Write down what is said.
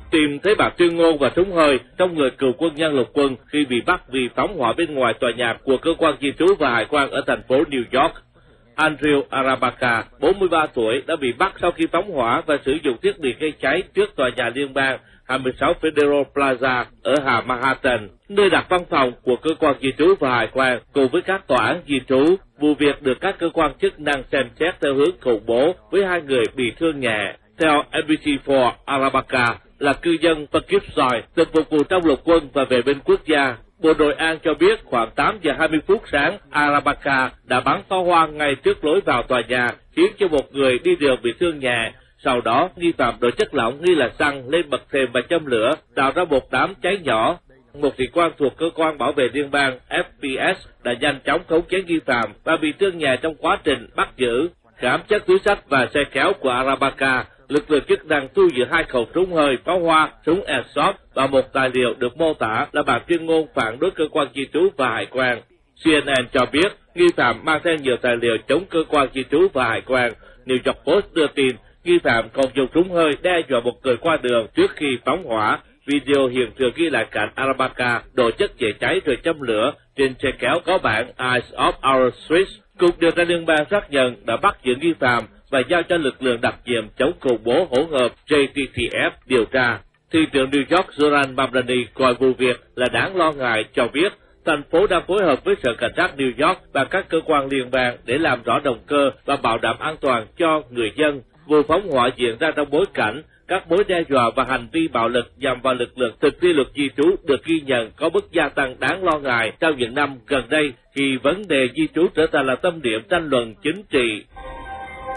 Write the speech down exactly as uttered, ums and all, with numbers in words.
tìm thấy bạc tuyên ngôn và súng hơi trong người cựu quân nhân lục quân khi bị bắt vì phóng hỏa bên ngoài tòa nhà của cơ quan di trú và hải quan ở thành phố New York. Andrew Arabaca, bốn mươi ba tuổi, đã bị bắt sau khi phóng hỏa và sử dụng thiết bị gây cháy trước tòa nhà liên bang hai mươi sáu Federal Plaza ở Hà Manhattan, nơi đặt văn phòng của cơ quan di trú và hải quan cùng với các tòa án di trú. Vụ việc được các cơ quan chức năng xem xét theo hướng khủng bố với hai người bị thương nhẹ. Theo N B C bốn, Arabaca là cư dân Poughkeepsie, từng phục vụ trong lục quân và vệ binh quốc gia. Bộ đội an cho biết khoảng tám giờ hai mươi phút sáng, Arabaca đã bắn pháo hoa ngay trước lối vào tòa nhà, khiến cho một người đi đường bị thương nhẹ. Sau đó, nghi phạm đổ chất lỏng nghi là xăng lên bậc thềm và châm lửa, tạo ra một đám cháy nhỏ. Một sĩ quan thuộc cơ quan bảo vệ liên bang F B S đã nhanh chóng khống chế nghi phạm và bị thương nhẹ trong quá trình bắt giữ. Khám xét túi xách và xe kéo của Arabaca, lực lượng chức năng thu giữ hai khẩu súng hơi, pháo hoa, súng airsoft và một tài liệu được mô tả là bản tuyên ngôn phản đối cơ quan di trú và hải quan. C N N cho biết nghi phạm mang theo nhiều tài liệu chống cơ quan di trú và hải quan. New York Post đưa tin nghi phạm còn dùng súng hơi đe dọa một người qua đường trước khi phóng hỏa. Video hiện trường ghi lại cảnh Arabaca đổ chất dễ cháy rồi châm lửa trên xe kéo có bảng Eyes of Our Streets. Cục điều tra liên bang xác nhận đã bắt giữ nghi phạm và giao cho lực lượng đặc nhiệm chống khủng bố hỗn hợp J T T F điều tra. Thị trưởng New York Zoran Mamdani coi vụ việc là đáng lo ngại, cho biết thành phố đang phối hợp với Sở Cảnh sát New York và các cơ quan liên bang để làm rõ động cơ và bảo đảm an toàn cho người dân. Vụ phóng hỏa diễn ra trong bối cảnh các mối đe dọa và hành vi bạo lực nhằm vào lực lượng thực thi luật di trú được ghi nhận có mức gia tăng đáng lo ngại trong những năm gần đây khi vấn đề di trú trở thành là tâm điểm tranh luận chính trị.